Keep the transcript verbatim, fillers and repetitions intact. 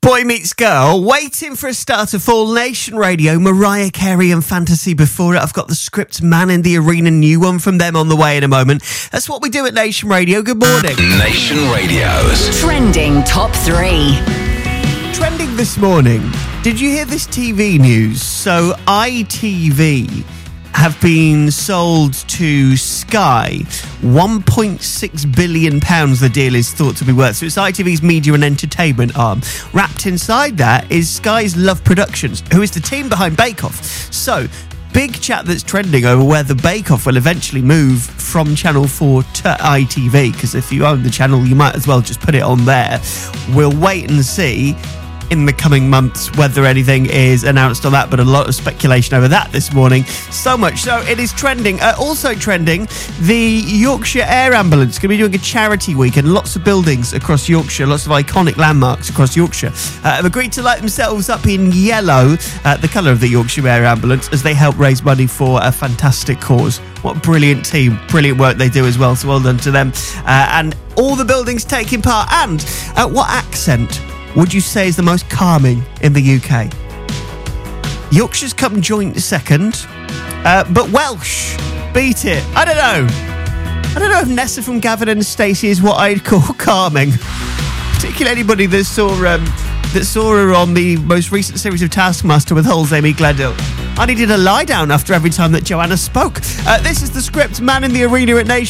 Boy Meets Girl, waiting for a start of Fall Nation Radio, Mariah Carey and Fantasy before it. I've got the Script Man in the Arena, new one from them on the way in a moment. That's what we do at Nation Radio. Good morning. Nation Radio's Trending Top three. Trending this morning, did you hear this T V news? So I T V have been sold to Sky. one point six billion pounds the deal is thought to be worth. So it's I T V's media and entertainment arm. Wrapped inside that is Sky's Love Productions, who is the team behind Bake Off. So, big chat that's trending over whether Bake Off will eventually move from Channel four to I T V, because if you own the channel, you might as well just put it on there. We'll wait and see in the coming months whether anything is announced on that, but a lot of speculation over that this morning. So much so it is trending. Uh, also trending, the Yorkshire Air Ambulance going to be doing a charity week, and lots of buildings across Yorkshire, lots of iconic landmarks across Yorkshire uh, have agreed to light themselves up in yellow, uh, the colour of the Yorkshire Air Ambulance, as they help raise money for a fantastic cause. What a brilliant team, brilliant work they do as well, so well done to them. Uh, and all the buildings taking part. And uh, what accent would you say is the most calming in the U K? Yorkshire's come joint second, uh, but Welsh beat it. I don't know. I don't know if Nessa from Gavin and Stacey is what I'd call calming. Particularly anybody that saw um, that saw her on the most recent series of Taskmaster with Hull's Amy Gledhill. I needed a lie down after every time that Joanna spoke. Uh, this is the Script Man in the Arena at Nation.